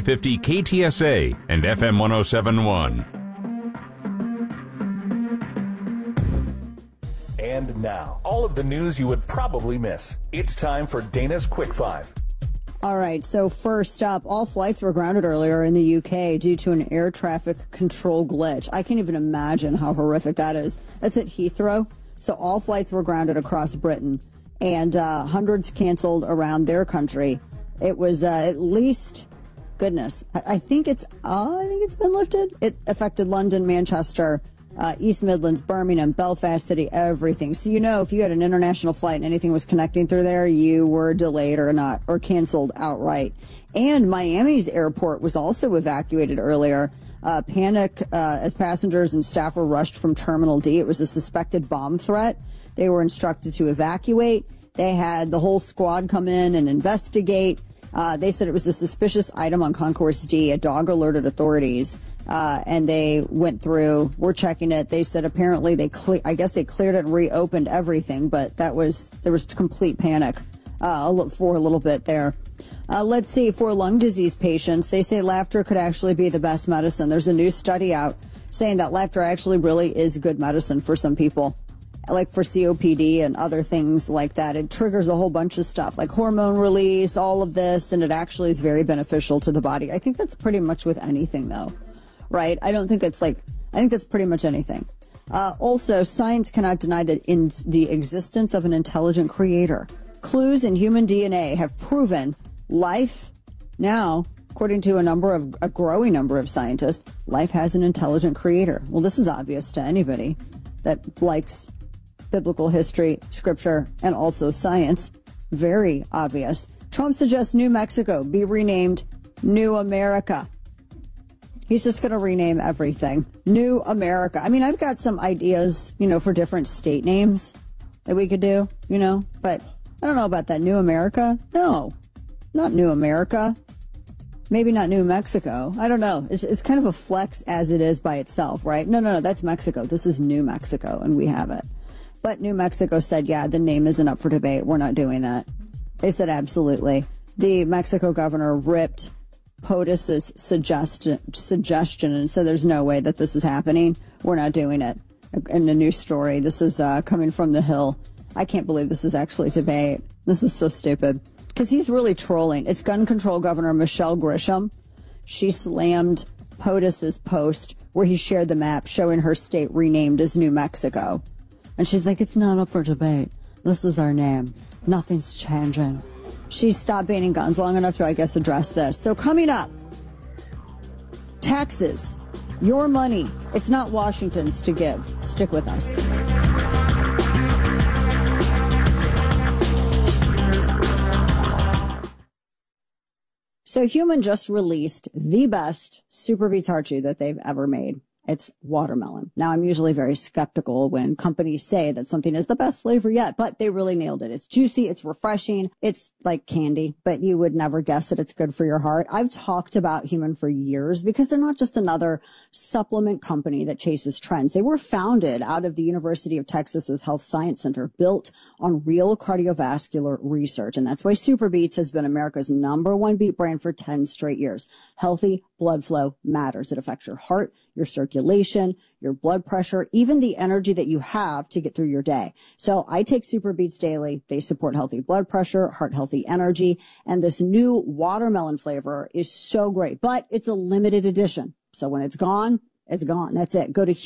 550 KTSA and FM 1071. And now, all of the news you would probably miss. It's time for Dana's Quick Five. All right, so first up, all flights were grounded earlier in the UK due to an air traffic control glitch. I can't even imagine how horrific that is. That's at Heathrow. So all flights were grounded across Britain, and hundreds canceled around their country. It was at least, goodness, I think it's been lifted. It affected London, Manchester, East Midlands, Birmingham, Belfast City, everything. So, if you had an international flight and anything was connecting through there, you were delayed or canceled outright. And Miami's airport was also evacuated earlier. Panic as passengers and staff were rushed from Terminal D. It was a suspected bomb threat. They were instructed to evacuate. They had the whole squad come in and investigate. They said it was a suspicious item on Concourse D. A dog alerted authorities. And they went through, we're checking it. They said apparently I guess they cleared it and reopened everything, but there was complete panic, for a little bit there. Let's see, for lung disease patients, they say laughter could actually be the best medicine. There's a new study out saying that laughter actually really is good medicine for some people, like for COPD and other things like that. It triggers a whole bunch of stuff, like hormone release, all of this, and it actually is very beneficial to the body. I think that's pretty much with anything, though. Right? I think that's pretty much anything. Also, science cannot deny that in the existence of an intelligent creator. Clues in human DNA have proven life now, according to a growing number of scientists, life has an intelligent creator. Well, this is obvious to anybody that likes biblical history, scripture, and also science. Very obvious. Trump suggests New Mexico be renamed New America. He's just going to rename everything. New America. I mean, I've got some ideas, for different state names that we could do, but I don't know about that. New America? No, not New America. Maybe not New Mexico. I don't know. It's kind of a flex as it is by itself, right? No, that's Mexico. This is New Mexico, and we have it. But New Mexico said, yeah, the name isn't up for debate. We're not doing that. They said absolutely. The Mexico governor ripped POTUS's suggestion and said there's no way that this is happening. We're not doing it. In a new story, this is coming from The Hill. I can't believe this is actually debate. This is so stupid. Because he's really trolling. It's gun control governor Michelle Grisham. She slammed POTUS's post where he shared the map showing her state renamed as New Mexico. And she's like, it's not up for debate. This is our name. Nothing's changing. She stopped banning guns long enough to, I guess, address this. So coming up, taxes, your money. It's not Washington's to give. Stick with us. So Human just released the best Super Beets Heart Chew that they've ever made. It's watermelon. Now, I'm usually very skeptical when companies say that something is the best flavor yet, but they really nailed it. It's juicy. It's refreshing. It's like candy, but you would never guess that it's good for your heart. I've talked about Human for years because they're not just another supplement company that chases trends. They were founded out of the University of Texas's Health Science Center, built on real cardiovascular research. And that's why Super Beets has been America's #1 beet brand for 10 straight years. Healthy blood flow matters. It affects your heart, your circulation, your blood pressure, even the energy that you have to get through your day. So I take Super Beets daily. They support healthy blood pressure, heart healthy energy, and this new watermelon flavor is so great, but it's a limited edition. So when it's gone, it's gone. That's it. Go to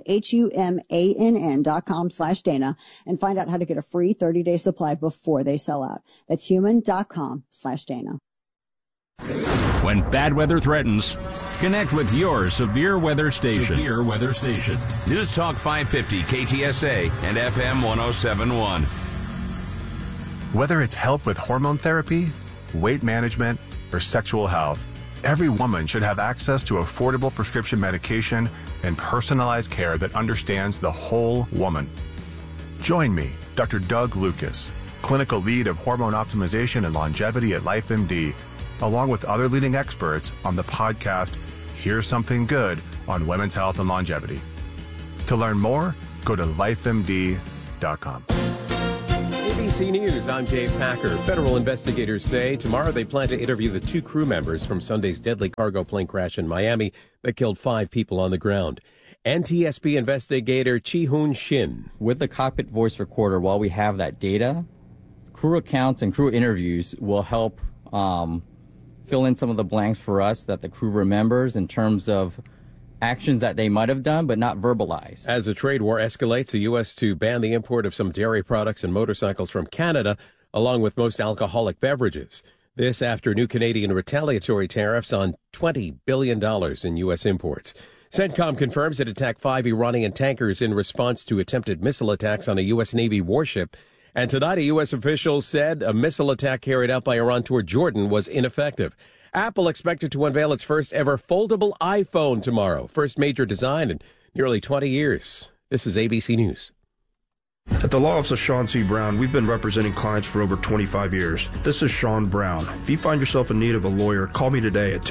humann.com/Dana and find out how to get a free 30-day supply before they sell out. That's human.com/Dana. When bad weather threatens, connect with your severe weather station. News Talk 550 KTSA and FM 1071. Whether it's help with hormone therapy, weight management, or sexual health, every woman should have access to affordable prescription medication and personalized care that understands the whole woman. Join me, Dr. Doug Lucas, clinical lead of hormone optimization and longevity at LifeMD, along with other leading experts on the podcast, Here's Something Good on Women's Health and Longevity. To learn more, go to lifemd.com. ABC News, I'm Dave Packer. Federal investigators say tomorrow they plan to interview the 2 crew members from Sunday's deadly cargo plane crash in Miami that killed 5 people on the ground. NTSB investigator Chi-Hoon Shin. With the cockpit voice recorder, while we have that data, crew accounts and crew interviews will help fill in some of the blanks for us that the crew remembers in terms of actions that they might have done but not verbalized. As the trade war escalates, the U.S. to ban the import of some dairy products and motorcycles from Canada, along with most alcoholic beverages. This after new Canadian retaliatory tariffs on $20 billion in U.S. imports. CENTCOM confirms it attacked 5 Iranian tankers in response to attempted missile attacks on a U.S. Navy warship. And tonight, a U.S. official said a missile attack carried out by Iran toward Jordan was ineffective. Apple expected to unveil its first ever foldable iPhone tomorrow. First major design in nearly 20 years. This is ABC News. At the law office of Sean C. Brown, we've been representing clients for over 25 years. This is Sean Brown. If you find yourself in need of a lawyer, call me today at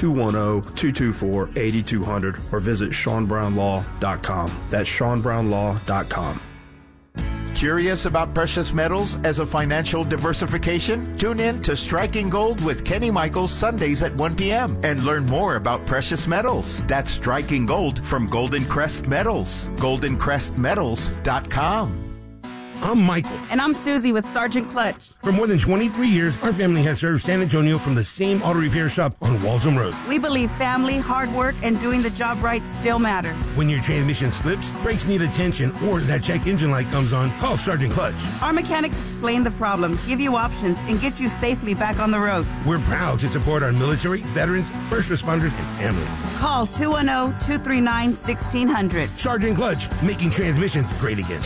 210-224-8200 or visit SeanBrownLaw.com. That's SeanBrownLaw.com. Curious about precious metals as a financial diversification? Tune in to Striking Gold with Kenny Michaels Sundays at 1 p.m. and learn more about precious metals. That's Striking Gold from Golden Crest Metals. GoldenCrestMetals.com. I'm Michael. And I'm Susie with Sergeant Clutch. For more than 23 years, our family has served San Antonio from the same auto repair shop on Waltham Road. We believe family, hard work, and doing the job right still matter. When your transmission slips, brakes need attention, or that check engine light comes on, call Sergeant Clutch. Our mechanics explain the problem, give you options, and get you safely back on the road. We're proud to support our military, veterans, first responders, and families. Call 210-239-1600. Sergeant Clutch, making transmissions great again.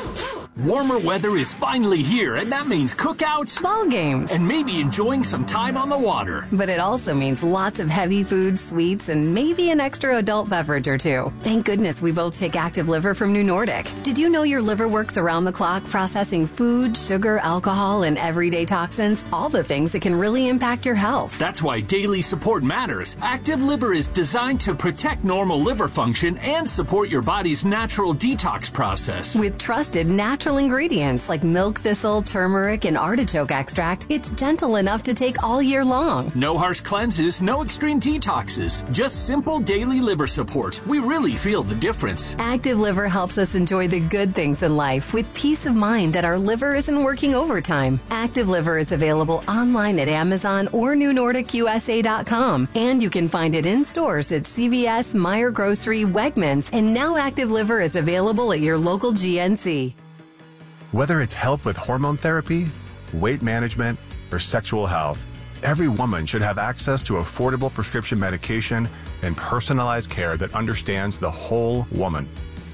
Warmer weather is finally here, and that means cookouts, ball games, and maybe enjoying some time on the water. But it also means lots of heavy food, sweets, and maybe an extra adult beverage or two. Thank goodness we both take Active Liver from New Nordic. Did you know your liver works around the clock processing food, sugar, alcohol, and everyday toxins? All the things that can really impact your health. That's why daily support matters. Active Liver is designed to protect normal liver function and support your body's natural detox process. With trusted natural ingredients like milk thistle, turmeric, and artichoke extract, it's gentle enough to take all year long. No harsh cleanses, no extreme detoxes, just simple daily liver support. We really feel the difference. Active Liver helps us enjoy the good things in life with peace of mind that our liver isn't working overtime. Active Liver is available online at Amazon or NewNordicUSA.com, and you can find it in stores at CVS, Meijer Grocery, Wegmans, and now Active Liver is available at your local GNC. Whether it's help with hormone therapy, weight management, or sexual health, every woman should have access to affordable prescription medication and personalized care that understands the whole woman.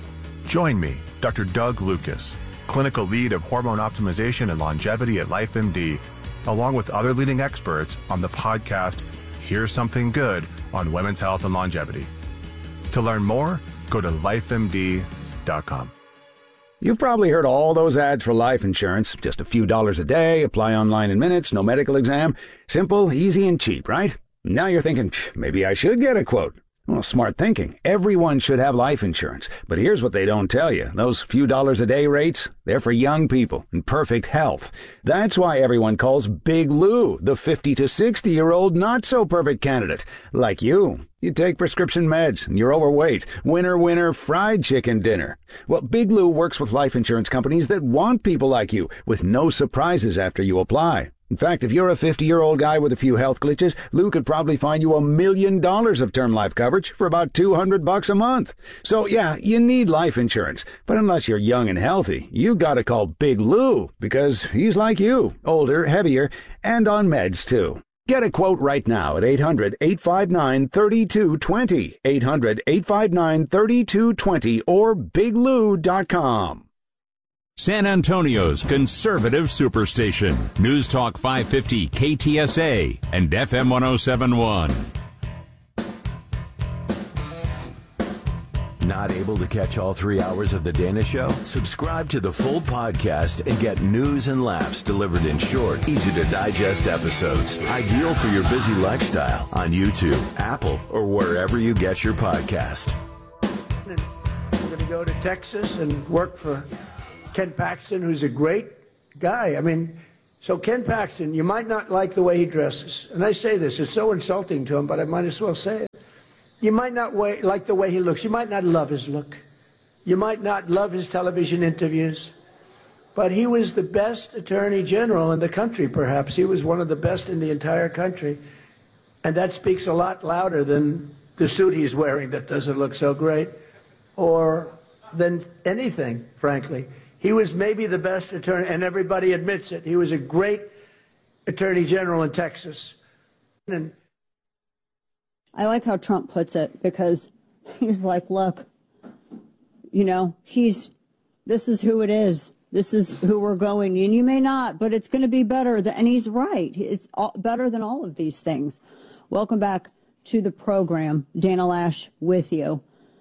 Join me, Dr. Doug Lucas, clinical lead of hormone optimization and longevity at LifeMD, along with other leading experts on the podcast, Here's Something Good on Women's Health and Longevity. To learn more, go to lifemd.com. You've probably heard all those ads for life insurance. Just a few dollars a day, apply online in minutes, no medical exam. Simple, easy, and cheap, right? Now you're thinking, maybe I should get a quote. Well, smart thinking. Everyone should have life insurance. But here's what they don't tell you. Those few dollars a day rates, they're for young people in perfect health. That's why everyone calls Big Lou the 50 to 60-year-old not-so-perfect candidate. Like you. You take prescription meds, and you're overweight. Winner, fried chicken dinner. Well, Big Lou works with life insurance companies that want people like you, with no surprises after you apply. In fact, if you're a 50-year-old guy with a few health glitches, Lou could probably find you $1 million of term life coverage for about $200 a month. So, yeah, you need life insurance. But unless you're young and healthy, you gotta call Big Lou, because he's like you, older, heavier, and on meds, too. Get a quote right now at 800-859-3220, 800-859-3220, or biglou.com. San Antonio's conservative superstation. News Talk 550 KTSA and FM 1071. Not able to catch all 3 hours of The Dana Show? Subscribe to the full podcast and get news and laughs delivered in short, easy-to-digest episodes. Ideal for your busy lifestyle on YouTube, Apple, or wherever you get your podcast. We're going to go to Texas and work for Ken Paxton, who's a great guy. I mean, so Ken Paxton, you might not like the way he dresses. And I say this, it's so insulting to him, but I might as well say it. You might not like the way he looks. You might not love his look. You might not love his television interviews. But he was the best attorney general in the country, perhaps. He was one of the best in the entire country. And that speaks a lot louder than the suit he's wearing that doesn't look so great, or than anything, frankly. He was maybe the best attorney, and everybody admits it. He was a great attorney general in Texas. And I like how Trump puts it, because he's like, look, you know, this is who it is. This is who we're going. And you may not, but it's going to be better. And he's right. It's better than all of these things. Welcome back to the program. Dana Lash with you.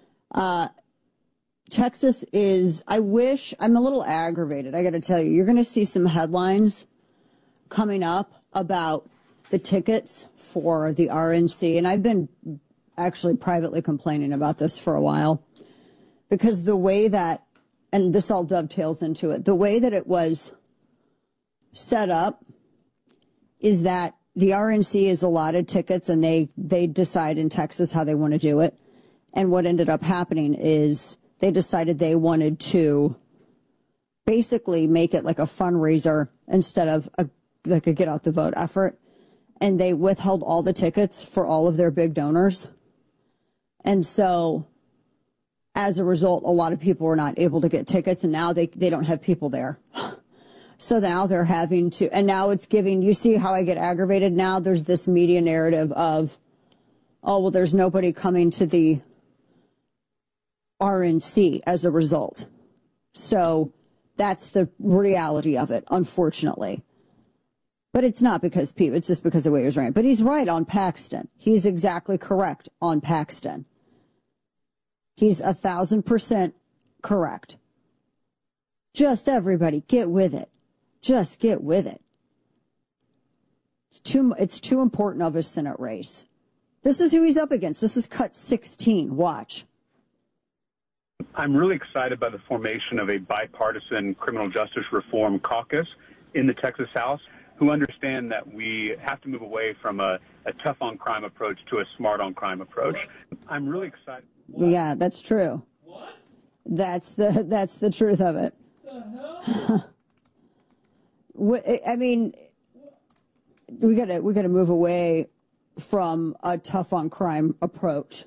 Texas is, I'm a little aggravated. I got to tell you, you're going to see some headlines coming up about the tickets for the RNC. And I've been actually privately complaining about this for a while, because the way that, and this all dovetails into it, the way that it was set up is that the RNC is allotted tickets, and they decide in Texas how they want to do it. And what ended up happening is they decided they wanted to basically make it like a fundraiser instead of a get out the vote effort. And they withheld all the tickets for all of their big donors. And so as a result, a lot of people were not able to get tickets, and now they don't have people there. So now they're having to, and now it's giving, you see how I get aggravated now? There's this media narrative of, oh, well, there's nobody coming to the RNC as a result. So that's the reality of it, unfortunately. But it's not because people, it's just because the way it was ran. But he's right on Paxton. He's exactly correct on Paxton. He's 1,000% correct. Just everybody get with it. Just get with it. It's too important of a Senate race. This is who he's up against. This is cut 16. Watch. I'm really excited by the formation of a bipartisan criminal justice reform caucus in the Texas House, who understand that we have to move away from a tough on crime approach to a smart on crime approach. I'm really excited. Yeah, that's true. What? That's the truth of it. The hell? I mean, we gotta move away from a tough on crime approach.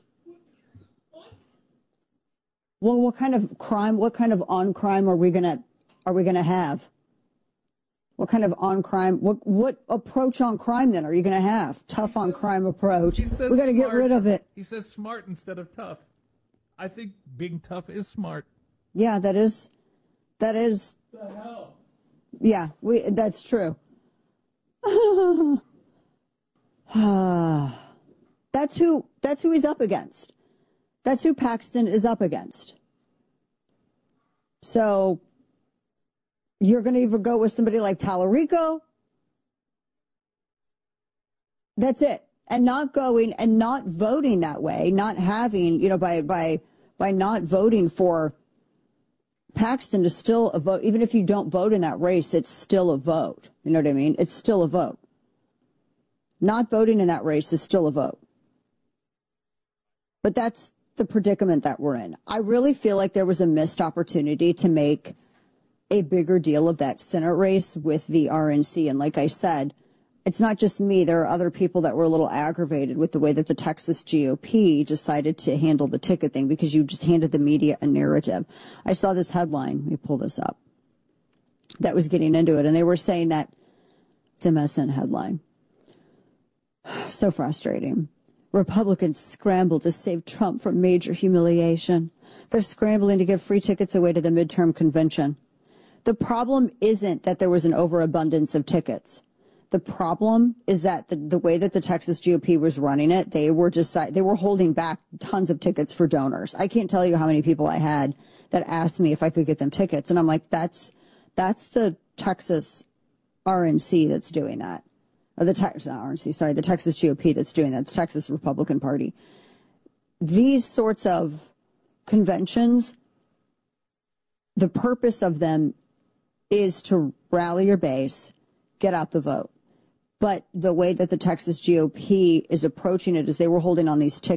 Well, what kind of crime? What kind of on crime are we gonna have? What kind of on crime? What approach on crime then are you gonna have? Tough on crime approach. We gotta get rid of it. He says smart instead of tough. I think being tough is smart. Yeah, that is. The hell? Yeah, that's true. That's who he's up against. That's who Paxton is up against. So you're going to either go with somebody like Tallarico. That's it. And not going and not voting that way, not having, by not voting for Paxton is still a vote. Even if you don't vote in that race, it's still a vote. You know what I mean? It's still a vote. Not voting in that race is still a vote. But that's the predicament that we're in. I really feel like there was a missed opportunity to make a bigger deal of that Senate race with the RNC. And like I said, it's not just me. There are other people that were a little aggravated with the way that the Texas GOP decided to handle the ticket thing, because you just handed the media a narrative. I saw this headline. Let me pull this up. That was getting into it. And they were saying that it's a MSN headline. So frustrating. Republicans scramble to save Trump from major humiliation. They're scrambling to give free tickets away to the midterm convention. The problem isn't that there was an overabundance of tickets. The problem is that the way that the Texas GOP was running it, they were holding back tons of tickets for donors. I can't tell you how many people I had that asked me if I could get them tickets. And I'm like, that's the Texas RNC that's doing that. Or the Texas GOP that's doing that, the Texas Republican Party. These sorts of conventions, the purpose of them is to rally your base, get out the vote. But the way that the Texas GOP is approaching it is they were holding on these tickets